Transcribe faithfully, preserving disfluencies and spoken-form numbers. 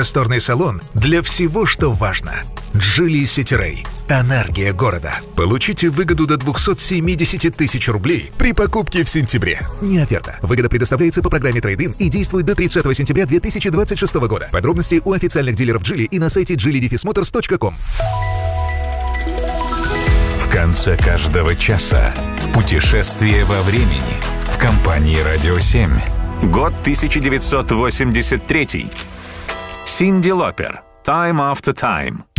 просторный салон для всего, что важно. Geely City Ray. Энергия города. Получите выгоду до двести семьдесят тысяч рублей при покупке в сентябре. Не оферта. Выгода предоставляется по программе Trade-in и действует до тридцатого сентября две тысячи двадцать шестого года. Подробности у официальных дилеров Geely и на сайте джили дефис моторс точка ком. В конце каждого часа путешествие во времени в компании «Радио семь». Год тысяча девятьсот восемьдесят третий. Синди Лопер. «Time After Time».